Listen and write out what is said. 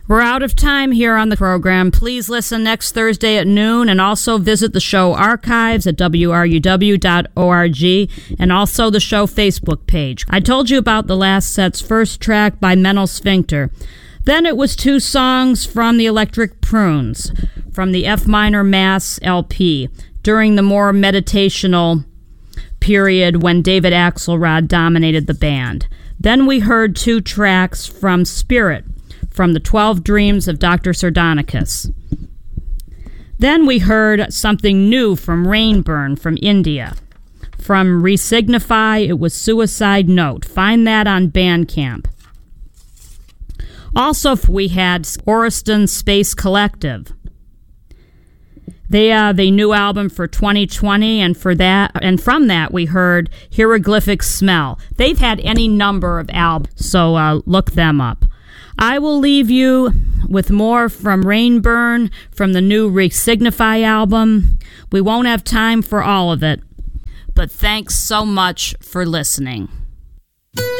We're out of time here on the program. Please listen next Thursday at noon, and also visit the show archives at wruw.org and also the show Facebook page. I told you about the last set's first track by Mental Sphincter. Then it was 2 songs from the Electric Prunes from the F minor Mass LP during the more meditational period when David Axelrod dominated the band. Then we heard 2 tracks from Spirit from the 12 Dreams of Dr. Sardonicus. Then we heard something new from Rainburn from India. From Resignify, it was Suicide Note. Find that on Bandcamp. Also, we had Orriston Space Collective. They have a new album for 2020, and from that we heard Hieroglyphic Smell. They've had any number of albums, so look them up. I will leave you with more from Rainburn from the new Resignify album. We won't have time for all of it, but thanks so much for listening.